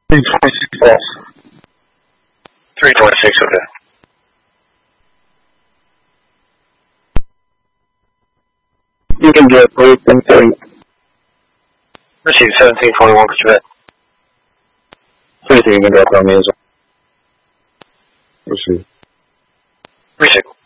326 false. 326, okay. You can get 310. Receive 1721, could you bet? 3 you can drop on me as well. Receive. Receive.